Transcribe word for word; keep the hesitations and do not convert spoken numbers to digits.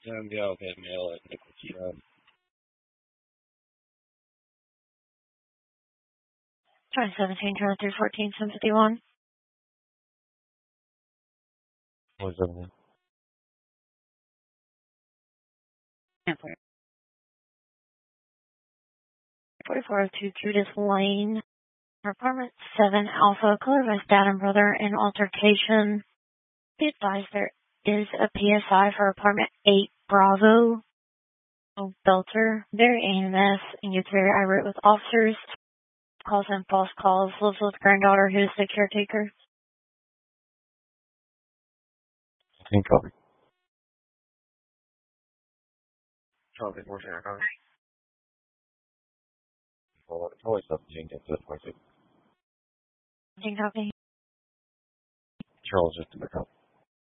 Sam Galvin, male at Nicosia. twenty seventeen, twenty three fourteen, seven fifty-one. What's up, man? forty-four oh two Judas Lane, apartment seven Alpha, color by dad and brother in altercation. Be advised there is a P S I for apartment eight Bravo. Oh, Belter, very A M S, and gets very irate with officers. Calls in false calls, lives with granddaughter who's the caretaker. I think copy. Charlie, where's your copy? Well, it's always up to get to the point. Copy. Charles, just to back up.